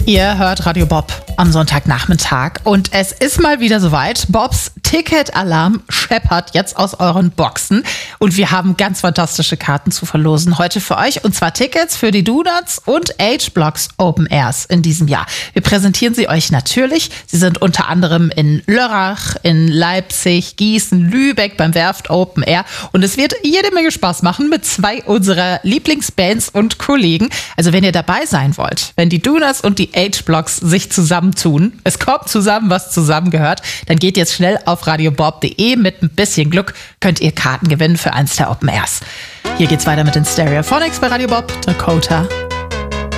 Ihr hört Radio Bob am Sonntagnachmittag und es ist mal wieder soweit. Bobs Ticketalarm scheppert jetzt aus euren Boxen und wir haben ganz fantastische Karten zu verlosen heute für euch, und zwar Tickets für die Donuts und H-Blocks Open Airs in diesem Jahr. Wir präsentieren sie euch natürlich. Sie sind unter anderem in Lörrach, in Leipzig, Gießen, Lübeck beim Werft Open Air, und es wird jede Menge Spaß machen mit zwei unserer Lieblingsbands und Kollegen. Also wenn ihr dabei sein wollt, wenn die Donuts und die H-Blocks sich zusammentun, es kommt zusammen, was zusammengehört, dann geht jetzt schnell auf radiobob.de. Mit ein bisschen Glück könnt ihr Karten gewinnen für eins der Open Airs. Hier geht's weiter mit den Stereophonics bei Radio Bob, Dakota